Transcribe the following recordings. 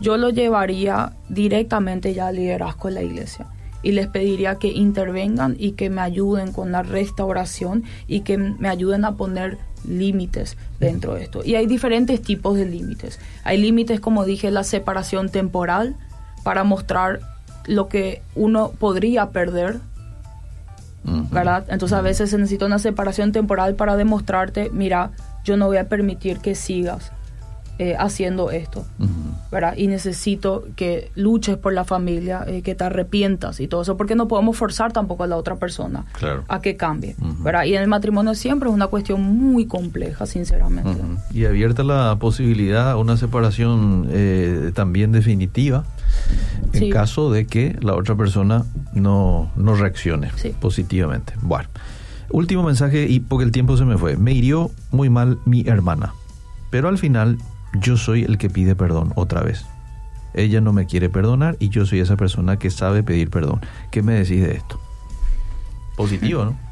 yo lo llevaría directamente ya al liderazgo de la iglesia y les pediría que intervengan y que me ayuden con la restauración y que me ayuden a poner límites dentro de esto. Y hay diferentes tipos de límites. Hay límites, como dije, la separación temporal para mostrar lo que uno podría perder, ¿verdad? Entonces a veces se necesita una separación temporal para demostrarte, mira, yo no voy a permitir que sigas haciendo esto, ¿verdad? Y necesito que luches por la familia, que te arrepientas y todo eso, porque no podemos forzar tampoco a la otra persona a que cambie, ¿verdad? Y en el matrimonio siempre es una cuestión muy compleja, sinceramente. Y abierta la posibilidad a una separación también definitiva, en caso de que la otra persona no reaccione positivamente. Bueno, último mensaje, y porque el tiempo se me fue. Me hirió muy mal mi hermana, pero al final yo soy el que pide perdón otra vez. Ella no me quiere perdonar y yo soy esa persona que sabe pedir perdón. ¿Qué me decís de esto? Positivo, ¿no?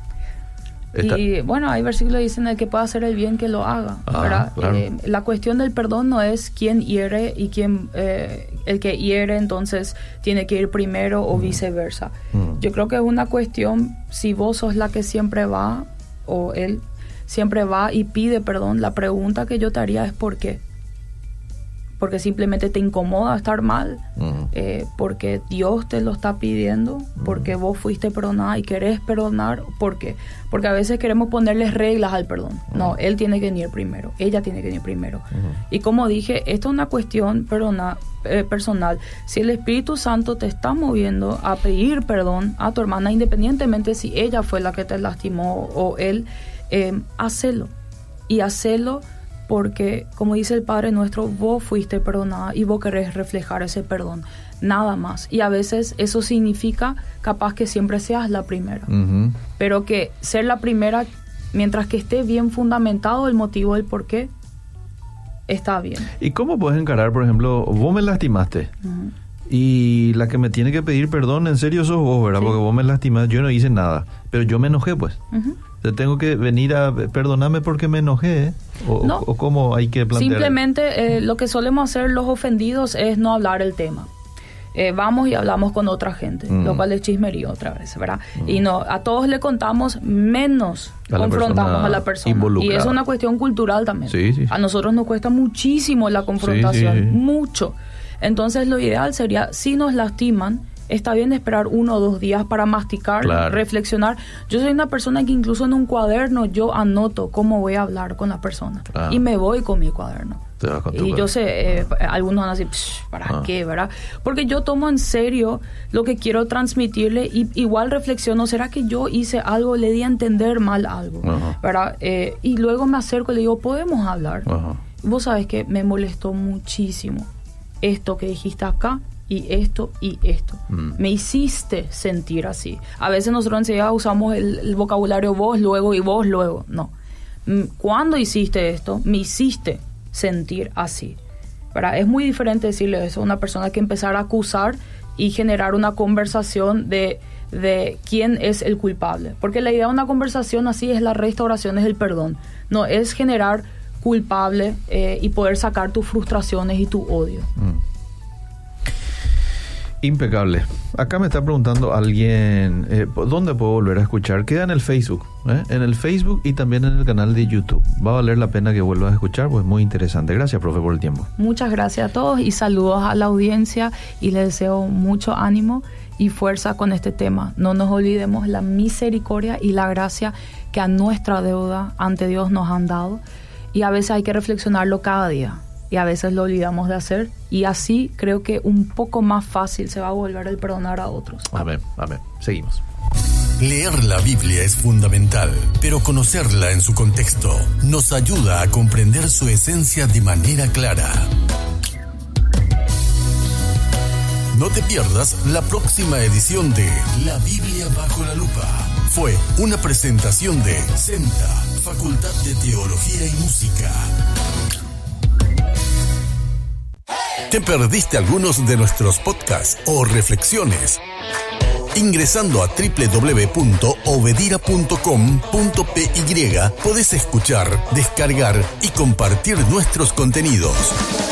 Y bueno, hay versículos que dicen el que pueda hacer el bien que lo haga, ¿verdad? Claro. La cuestión del perdón no es quién hiere y quién el que hiere entonces tiene que ir primero o viceversa. Yo creo que es una cuestión, si vos sos la que siempre va o él siempre va y pide perdón, la pregunta que yo te haría es ¿por qué? Porque simplemente te incomoda estar mal, porque Dios te lo está pidiendo, porque vos fuiste perdonada y querés perdonar. ¿Por qué? Porque a veces queremos ponerles reglas al perdón. No, él tiene que venir primero, ella tiene que venir primero. Y como dije, esto es una cuestión personal. Si el Espíritu Santo te está moviendo a pedir perdón a tu hermana, independientemente si ella fue la que te lastimó o él, hacelo. Y hacelo porque, como dice el Padre nuestro, vos fuiste perdonada y vos querés reflejar ese perdón, nada más. Y a veces eso significa capaz que siempre seas la primera, pero que ser la primera, mientras que esté bien fundamentado el motivo del por qué, está bien. ¿Y cómo puedes encarar, por ejemplo, vos me lastimaste? Y la que me tiene que pedir perdón, en serio sos vos, ¿verdad? Sí. Porque vos me lastimaste, yo no hice nada, pero yo me enojé, pues. Yo tengo que venir a perdonarme porque me enojé, o cómo hay que plantear. Simplemente lo que solemos hacer los ofendidos es no hablar el tema. Vamos y hablamos con otra gente, lo cual es chismerío otra vez, ¿verdad? Y no, a todos le contamos, menos confrontamos a la persona. Y es una cuestión cultural también. Sí. A nosotros nos cuesta muchísimo la confrontación, mucho. Entonces lo ideal sería, si nos lastiman, está bien esperar 1 o 2 días para masticar, reflexionar. Yo soy una persona que incluso en un cuaderno yo anoto cómo voy a hablar con la persona. Y me voy con mi cuaderno. Y yo sé, algunos van a decir, ¿para qué, verdad? Porque yo tomo en serio lo que quiero transmitirle y igual reflexiono, ¿será que yo hice algo, le di a entender mal algo? ¿Verdad? Y luego me acerco y le digo, ¿podemos hablar? Vos sabés que me molestó muchísimo esto que dijiste acá, y esto, y esto. Me hiciste sentir así. A veces nosotros enseguida usamos el vocabulario vos luego y vos luego. No. Cuando hiciste esto, me hiciste sentir así. ¿Verdad? Es muy diferente decirle eso a una persona que empezar a acusar y generar una conversación de quién es el culpable. Porque la idea de una conversación así es la restauración, es el perdón. No es generar culpable y poder sacar tus frustraciones y tu odio. Impecable. Acá me está preguntando alguien, ¿dónde puedo volver a escuchar? Queda en el Facebook, en el Facebook y también en el canal de YouTube. Va a valer la pena que vuelvas a escuchar, pues muy interesante. Gracias, profe, por el tiempo. Muchas gracias a todos y saludos a la audiencia y les deseo mucho ánimo y fuerza con este tema. No nos olvidemos la misericordia y la gracia que a nuestra deuda ante Dios nos han dado, y a veces hay que reflexionarlo cada día. Y a veces lo olvidamos de hacer. Y así creo que un poco más fácil se va a volver el perdonar a otros. Amén, amén. Seguimos. Leer la Biblia es fundamental, pero conocerla en su contexto nos ayuda a comprender su esencia de manera clara. No te pierdas la próxima edición de La Biblia bajo la lupa. Fue una presentación de SENTA, Facultad de Teología y Música. ¿Te perdiste algunos de nuestros podcasts o reflexiones? Ingresando a www.obedira.com.py podés escuchar, descargar y compartir nuestros contenidos.